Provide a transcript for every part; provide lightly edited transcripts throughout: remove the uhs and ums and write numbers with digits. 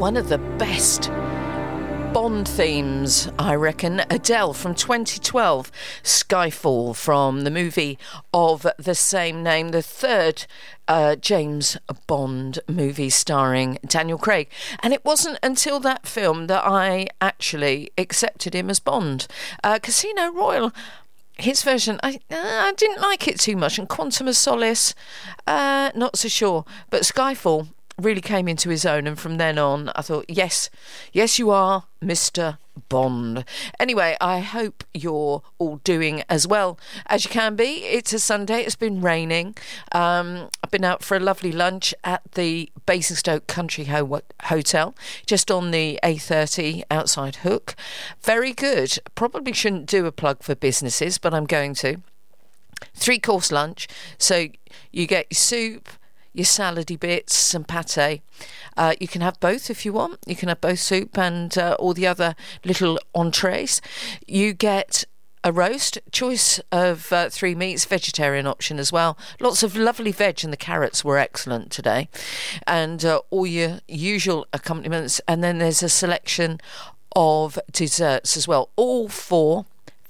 one of the best Bond themes, I reckon. Adele from 2012, Skyfall from the movie of the same name, the third James Bond movie starring Daniel Craig. And it wasn't until that film that I actually accepted him as Bond. Casino Royale, his version, I didn't like it too much, and Quantum of Solace, not so sure, but Skyfall really came into his own, and from then on I thought, yes you are Mr. Bond. Anyway, I hope you're all doing as well as you can be. It's a Sunday, it's been raining. I've been out for a lovely lunch at the Basingstoke Country Hotel, just on the A30 outside Hook. Very good. Probably shouldn't do a plug for businesses, but I'm going to. 3-course lunch, so you get your soup, your salady bits, some pâté. You can have both if you want. You can have both soup and all the other little entrees. You get a roast, choice of 3 meats, vegetarian option as well. Lots of lovely veg, and the carrots were excellent today. And all your usual accompaniments. And then there's a selection of desserts as well. All for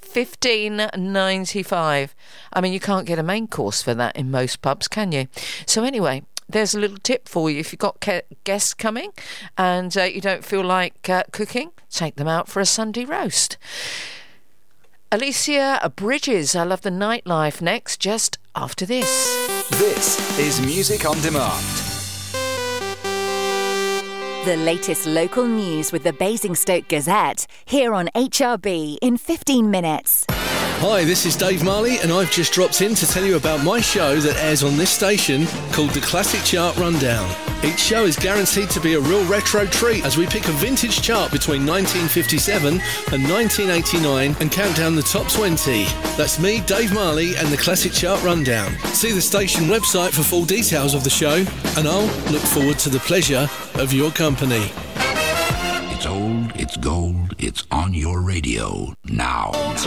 $15.95. I mean, you can't get a main course for that in most pubs, can you? So anyway, there's a little tip for you. If you've got guests coming and you don't feel like cooking, take them out for a Sunday roast. Alicia Bridges, I Love the Nightlife, next, just after this. This is Music on Demand. The latest local news with the Basingstoke Gazette, here on HRB in 15 minutes. Hi, this is Dave Marley, and I've just dropped in to tell you about my show that airs on this station called The Classic Chart Rundown. Each show is guaranteed to be a real retro treat as we pick a vintage chart between 1957 and 1989 and count down the top 20. That's me, Dave Marley, and The Classic Chart Rundown. See the station website for full details of the show, and I'll look forward to the pleasure of your company. It's old, it's gold, it's on your radio now.